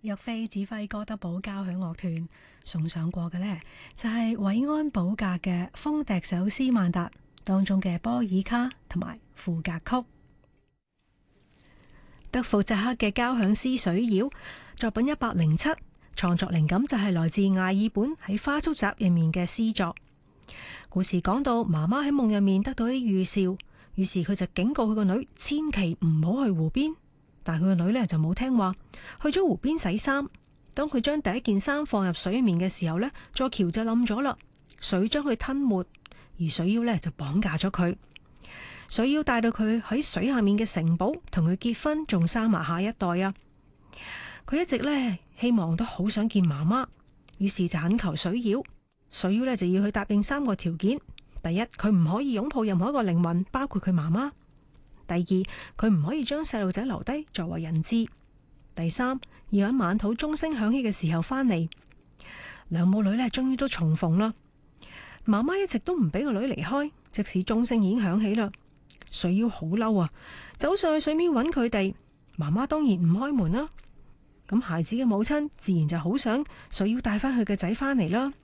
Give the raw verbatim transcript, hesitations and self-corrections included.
岳飛指揮哥德堡交響樂團送上過嘅呢，就係韋安堡格嘅《風笛手斯曼達》當中嘅波爾卡同埋賦格曲。德弗扎克嘅交響詩《水妖》作品一百零七，創作靈感就係來自艾爾本喺花燭集入面嘅詩作。故事講到媽媽喺夢入面得到啲預兆，於是佢就警告佢個女千祈唔好去湖邊。但係佢個女呢就冇聽話，去咗湖邊洗衫。當佢將第一件衫放入水面嘅時候呢，座橋就冧咗啦，水將佢吞沒，而水妖呢就綁架咗佢。水妖帶到佢喺水下面嘅城堡，同佢結婚，仲生埋下一代啊！佢一直呢希望都好想見媽媽，於是就懇求水妖。水妖呢就要佢答應三個條件：第一，佢唔可以擁抱任何一個靈魂，包括佢媽媽。第二，佢唔可以將細路仔留低作為人質。第三，要喺晚土鐘聲響起嘅時候返嚟。兩母女呢終於都重逢啦。媽媽一直都唔俾個女離開，即使鐘聲已經響起啦。水妖好嬲啊，走上去水面揾佢哋。媽媽當然唔開門啦。咁孩子嘅母親自然就好想水妖帶翻佢嘅仔返嚟啦。